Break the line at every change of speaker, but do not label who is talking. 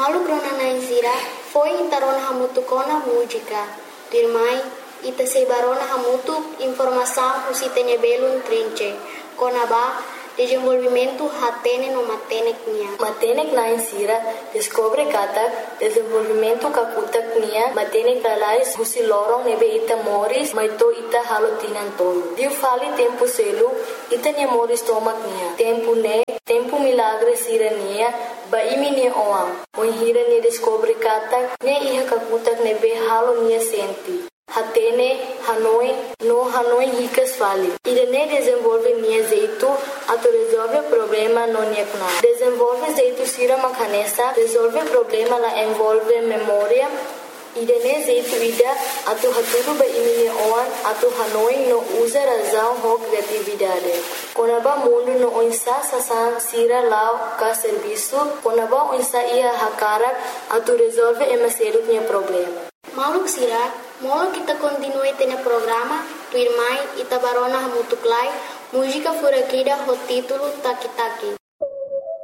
Malu grona na izira, foi intarona hamutu kona música. Dirmai, ita sebarona hamutu informação usitenya belun trinche. Kona ba, desenvolvimento hatene no matenek nia.
Matenek na insira, descobre katak, desenvolvimento kakutak nia, matenek lalais husi lorong nebe ita moris, maito ita halotinan tolo. Diu fali tempo selu, ita nia moris tomak nia. Tempo milagre sira nia, ba imi nia oam. Hira nia descobre katak, nia iha kakutak nebe halo nia senti. Hatene, Hanoi ricas fali. Irene desenvolve nia jeito, ato resolve problema no nia kuna. Desenvolve jeito sira makanesa, resolve problema la envolve memória. Irene jeito ida, ato haturu ba imi nia oan, ato Hanoi no usa razão ho criatividade. Konaba mundo no onsa sasan sira lao ka serviço, konaba onsa ia hakarak, ato resolve emaseru nia problema.
Maluk sira, molo kita continue tene programa, tu irmai ita barona hamutuklai, música furakida ho título Taki Taki.